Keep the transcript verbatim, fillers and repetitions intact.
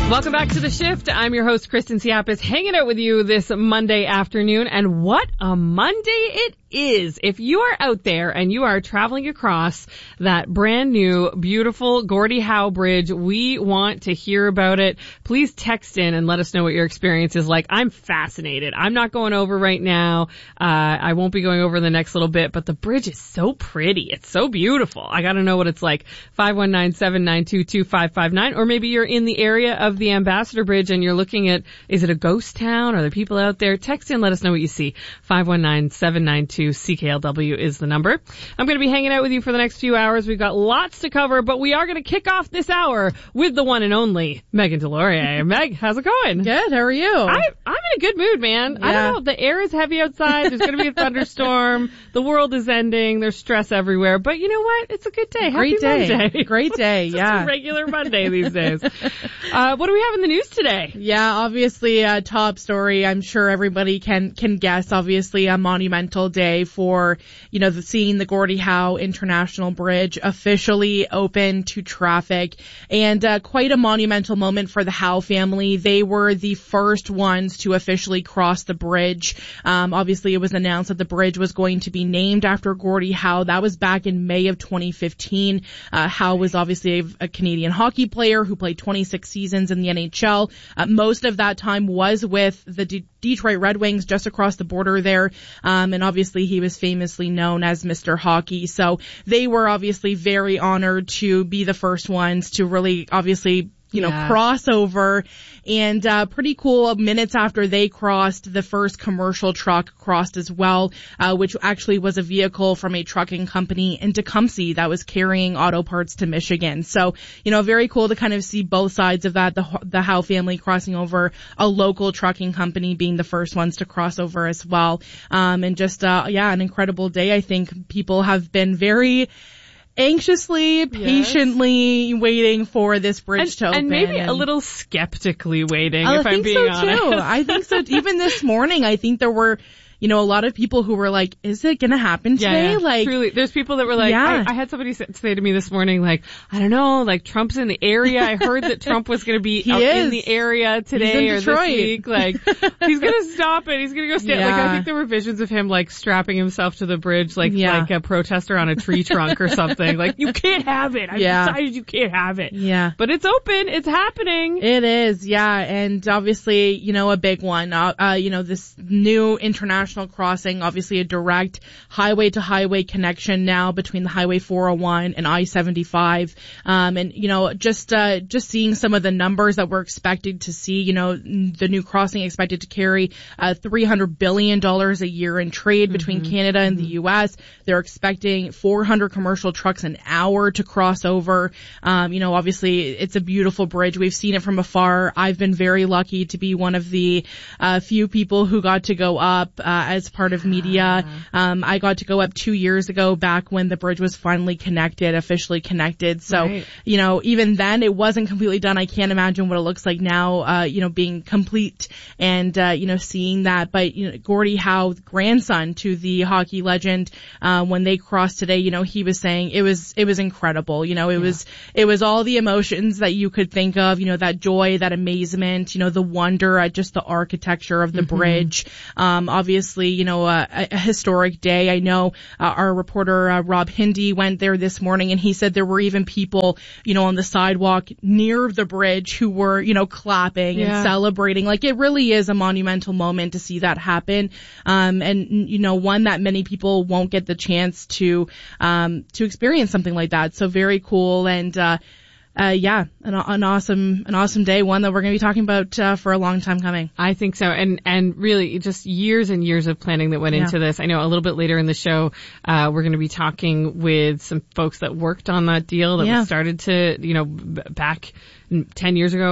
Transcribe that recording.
Welcome back to The Shift. I'm your host, Kristen Siapis, hanging out with you this Monday afternoon. And what a Monday it is. If you are out there and you are traveling across that brand new, beautiful Gordie Howe Bridge, we want to hear about it. Please text in and let us know what your experience is like. I'm fascinated. I'm not going over right now. Uh, I won't be going over the next little bit, but the bridge is so pretty. It's so beautiful. I got to know what it's like. five one nine, seven nine two, two five five nine. Or maybe you're in the area of the Ambassador Bridge and you're looking at, is it a ghost town? Are there people out there? Text in, let us know what you see. five one nine, seven nine two, C K L W is the number. I'm going to be hanging out with you for the next few hours. We've got lots to cover, but we are going to kick off this hour with the one and only Megan Delorier. Meg, how's it going? Good. How are you? I, I'm in a good mood, man. Yeah. I don't know. The air is heavy outside. There's going to be a thunderstorm. The world is ending. There's stress everywhere. But you know what? It's a good day. Great Happy day. Monday. Great day. It's yeah. just a regular Monday these days. Uh, what do we have in the news today? Yeah, obviously a top story. I'm sure everybody can can guess. Obviously a monumental day for, you know, the, seeing the Gordie Howe International Bridge officially open to traffic, and uh, quite a monumental moment for the Howe family. They were the first ones to officially cross the bridge. Um, obviously it was announced that the bridge was going to be named after Gordie Howe. That was back in May of twenty fifteen. Uh, Howe was obviously a, a Canadian hockey player who played twenty-six seasons in the N H L. Uh, most of that time was with the D- Detroit Red Wings just across the border there. Um, and obviously he was famously known as Mister Hockey. So they were obviously very honored to be the first ones to really obviously you know, yeah. crossover. And uh pretty cool. Minutes after they crossed, the first commercial truck crossed as well, uh which actually was a vehicle from a trucking company in Tecumseh that was carrying auto parts to Michigan. So, you know, very cool to kind of see both sides of that. The the Howe family crossing over, a local trucking company being the first ones to cross over as well. Um and just uh yeah, an incredible day. I think people have been very anxiously, patiently yes. waiting for this bridge and, to open. And maybe and a little skeptically waiting, I if I'm being so honest. Too. I think so. Even this morning, I think there were, you know, a lot of people who were like, is it going to happen today? Yeah, yeah. Like, truly. There's people that were like, yeah. I, I had somebody say, say to me this morning, like, I don't know, like Trump's in the area. I heard that Trump was going to be he out is. in the area today or Detroit. this week. Like, he's going to stop it. He's going to go stand. Yeah. Like, I think there were visions of him like strapping himself to the bridge, like, yeah. like a protester on a tree trunk or something. Like, you can't have it. I've yeah. decided you can't have it. Yeah. But it's open. It's happening. It is. Yeah. And obviously, you know, a big one, uh, uh you know, this new international crossing, obviously a direct highway to highway connection now between the Highway four oh one and I seventy-five. Um, and, you know, just, uh, just seeing some of the numbers that we're expected to see, you know, the new crossing expected to carry, uh, three hundred billion dollars a year in trade between mm-hmm. Canada and mm-hmm. the U S. They're expecting four hundred commercial trucks an hour to cross over. Um, you know, obviously it's a beautiful bridge. We've seen it from afar. I've been very lucky to be one of the, uh, few people who got to go up, uh, as part of media. Um, I got to go up two years ago back when the bridge was finally connected, officially connected. So, right. you know, even then it wasn't completely done. I can't imagine what it looks like now, uh, you know, being complete and, uh, you know, seeing that. But, you know, Gordie Howe, grandson to the hockey legend, uh, when they crossed today, you know, he was saying it was, it was incredible. You know, it yeah. was, it was all the emotions that you could think of, you know, that joy, that amazement, you know, the wonder at just the architecture of the mm-hmm. bridge. Um, obviously, you know, uh, a, a historic day. I know uh, our reporter uh, Rob Hindi went there this morning, and he said there were even people, you know, on the sidewalk near the bridge who were, you know, clapping yeah. and celebrating. Like, it really is a monumental moment to see that happen. Um, and, you know, one that many people won't get the chance to, um, to experience something like that. So very cool. And, uh, Uh, yeah, an, an awesome, an awesome day, one that we're going to be talking about, uh, for a long time coming. I think so. And, and really just years and years of planning that went yeah. into this. I know a little bit later in the show, uh, we're going to be talking with some folks that worked on that deal that yeah. was started to, you know, b- back ten years ago.